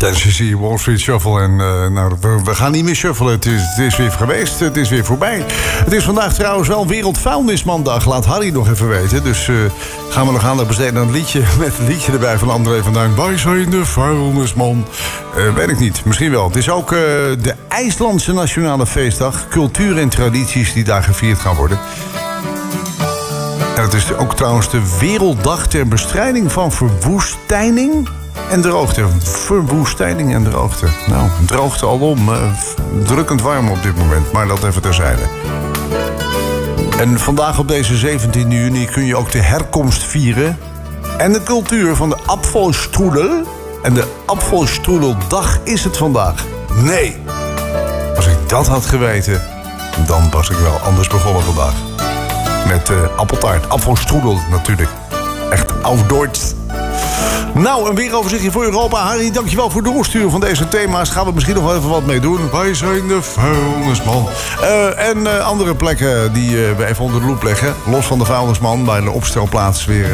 Tijdens de Wall Street Shuffle. En we gaan niet meer shuffelen. Het is weer geweest. Het is weer voorbij. Het is vandaag trouwens wel Wereldvuilnismandag. Laat Harry nog even weten. Dus gaan we nog aandacht besteden aan het liedje. Met het liedje erbij van André van Duin. Wij zijn de vuilnisman. Weet ik niet. Misschien wel. Het is ook de IJslandse Nationale Feestdag. Cultuur en tradities die daar gevierd gaan worden. En het is ook trouwens de Werelddag ter bestrijding van verwoestijning en droogte. Verwoestijning en droogte. Nou, droogte alom. Drukkend warm op dit moment, maar dat even terzijde. En vandaag op deze 17 juni kun je ook de herkomst vieren en de cultuur van de Apfelstrudel. En de Apfelstrudeldag is het vandaag. Nee, als ik dat had geweten, dan was ik wel anders begonnen vandaag. Met appeltaart, Apfelstrudel natuurlijk. Echt oud-Duits. Nou, een weeroverzichtje voor Europa. Harry, dankjewel voor het doorsturen van deze thema's. Gaan we misschien nog wel even wat mee doen. Wij zijn de vuilnisman. En andere plekken die we even onder de loep leggen. Los van de vuilnisman, bij de opstelplaats weer,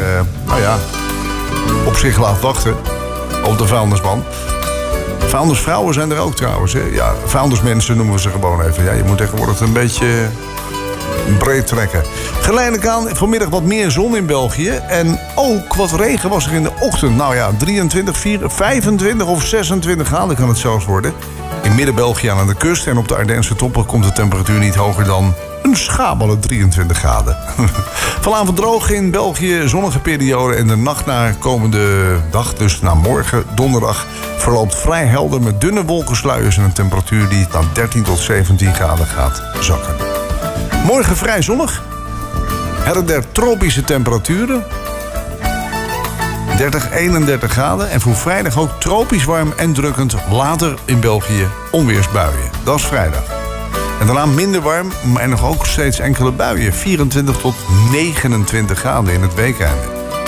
op zich laat wachten. Op de vuilnisman. Vuilnisvrouwen zijn er ook trouwens. Hè? Ja, vuilnismensen noemen we ze gewoon even. Ja, je moet tegenwoordig een beetje breed trekken. Geleidelijk aan vanmiddag wat meer zon in België. En ook wat regen was er in de ochtend. Nou ja, 23, 25 of 26 graden kan het zelfs worden. In Midden-België aan de kust en op de Ardense toppen komt de temperatuur niet hoger dan een schamele 23 graden. Vanavond droog in België, zonnige periode. En de nacht naar komende dag, dus naar morgen, donderdag, verloopt vrij helder met dunne wolkensluiers en een temperatuur die naar 13 tot 17 graden gaat zakken. Morgen vrij zonnig. Her en der tropische temperaturen. 30, 31 graden. En voor vrijdag ook tropisch warm en drukkend. Later in België onweersbuien. Dat is vrijdag. En daarna minder warm, maar nog ook steeds enkele buien. 24 tot 29 graden in het weekende.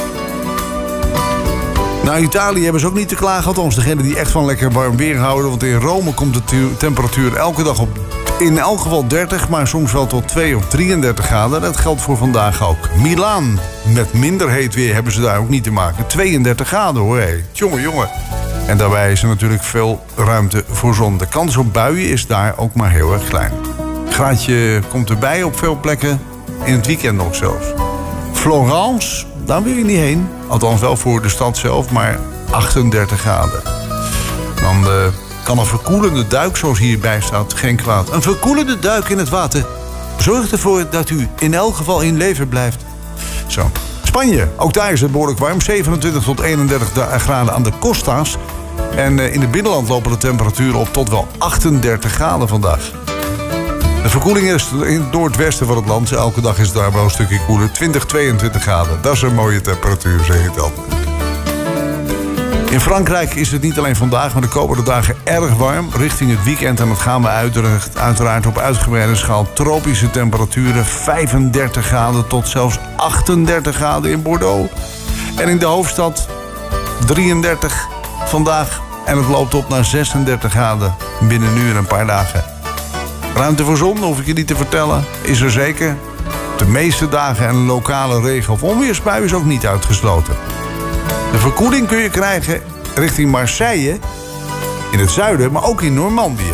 Nou, Italië hebben ze ook niet te klagen. Althans, degenen die echt van lekker warm weer houden. Want in Rome komt de temperatuur elke dag op in elk geval 30, maar soms wel tot 2 of 33 graden. Dat geldt voor vandaag ook. Milaan, met minder heet weer hebben ze daar ook niet te maken. 32 graden hoor, hé. Jongen. En daarbij is er natuurlijk veel ruimte voor zon. De kans op buien is daar ook maar heel erg klein. Graadje komt erbij op veel plekken. In het weekend nog zelfs. Florence, daar wil je niet heen. Althans wel voor de stad zelf, maar 38 graden. Dan kan een verkoelende duik, zoals hierbij staat, geen kwaad. Een verkoelende duik in het water zorgt ervoor dat u in elk geval in leven blijft. Zo. Spanje, ook daar is het behoorlijk warm. 27 tot 31 graden aan de Costa's. En in het binnenland lopen de temperaturen op tot wel 38 graden vandaag. De verkoeling is in het noordwesten van het land. Elke dag is het daar wel een stukje koeler. 20, 22 graden. Dat is een mooie temperatuur, zeg ik dan. In Frankrijk is het niet alleen vandaag, maar de komende dagen erg warm. Richting het weekend en dat gaan we uiteraard op uitgebreide schaal. Tropische temperaturen, 35 graden tot zelfs 38 graden in Bordeaux. En in de hoofdstad 33 vandaag. En het loopt op naar 36 graden binnen nu en een paar dagen. Ruimte voor zon, hoef ik je niet te vertellen, is er zeker. De meeste dagen en lokale regen- of onweersbui is ook niet uitgesloten. De verkoeling kun je krijgen richting Marseille, in het zuiden, maar ook in Normandië.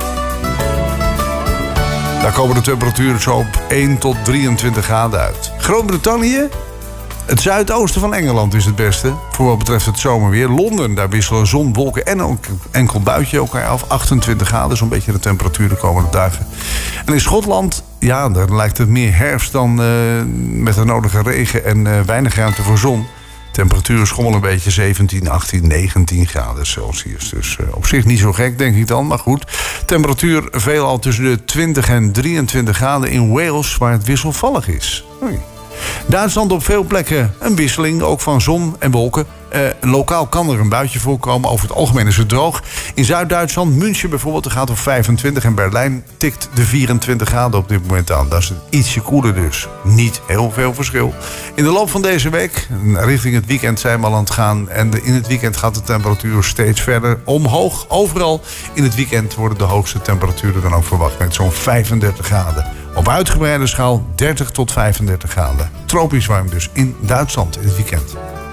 Daar komen de temperaturen zo op 1 tot 23 graden uit. Groot-Brittannië, het zuidoosten van Engeland is het beste, voor wat betreft het zomerweer. Londen, daar wisselen zon, wolken en ook enkel buitje elkaar af. 28 graden, zo'n beetje de temperatuur de komende dagen. En in Schotland, ja, daar lijkt het meer herfst dan met de nodige regen en weinig ruimte voor zon. Temperaturen schommelen een beetje 17, 18, 19 graden Celsius. Dus op zich niet zo gek, denk ik dan. Maar goed, temperatuur veelal tussen de 20 en 23 graden in Wales, waar het wisselvallig is. Duitsland op veel plekken een wisseling, ook van zon en wolken. Lokaal kan er een buitje voorkomen. Over het algemeen is het droog. In Zuid-Duitsland, München bijvoorbeeld, gaat op 25. En Berlijn tikt de 24 graden op dit moment aan. Dat is ietsje koeler dus. Niet heel veel verschil. In de loop van deze week, richting het weekend zijn we al aan het gaan. En in het weekend gaat de temperatuur steeds verder omhoog. Overal in het weekend worden de hoogste temperaturen dan ook verwacht. Met zo'n 35 graden. Op uitgebreide schaal 30 tot 35 graden. Tropisch warm dus in Duitsland in het weekend.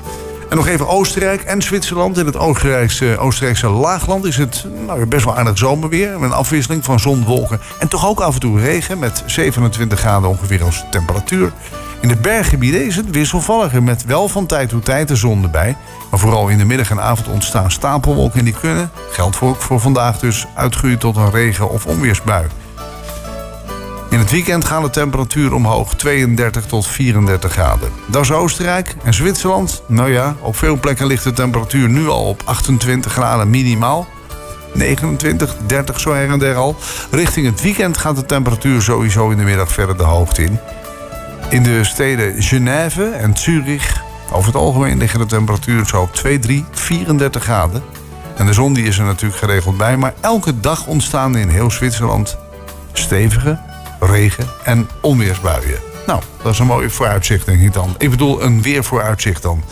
En nog even Oostenrijk en Zwitserland. In het Oostenrijkse laagland is het best wel aardig zomerweer. Met een afwisseling van zon, wolken en toch ook af en toe regen. Met 27 graden ongeveer als temperatuur. In de berggebieden is het wisselvalliger. Met wel van tijd tot tijd de zon erbij. Maar vooral in de middag en avond ontstaan stapelwolken. En die kunnen, geldt voor vandaag dus, uitgroeien tot een regen- of onweersbui. In het weekend gaan de temperaturen omhoog, 32 tot 34 graden. Dat is Oostenrijk en Zwitserland. Op veel plekken ligt de temperatuur nu al op 28 graden minimaal. 29, 30 zo her en der al. Richting het weekend gaat de temperatuur sowieso in de middag verder de hoogte in. In de steden Genève en Zurich, over het algemeen liggen de temperaturen zo op 2, 3, 34 graden. En de zon die is er natuurlijk geregeld bij, maar elke dag ontstaan in heel Zwitserland stevige regen- en onweersbuien. Nou, dat is een mooi vooruitzicht, denk ik dan. Ik bedoel, een weervooruitzicht dan.